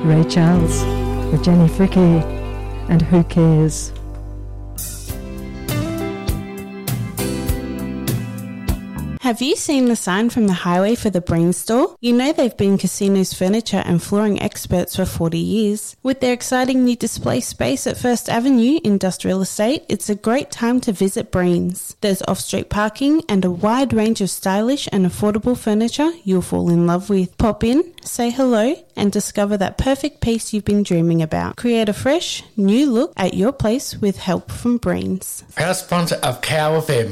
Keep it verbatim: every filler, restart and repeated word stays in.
Ray Charles with Jenny Fricky and Who Cares? Have you seen the sign from the highway for the Breen store? You know they've been casinos, furniture and flooring experts for forty years. With their exciting new display space at First Avenue Industrial Estate, it's a great time to visit Breen's. There's off-street parking and a wide range of stylish and affordable furniture you'll fall in love with. Pop in, say hello and discover that perfect piece you've been dreaming about. Create a fresh, new look at your place with help from Breen's. Proud sponsor of Cow F M.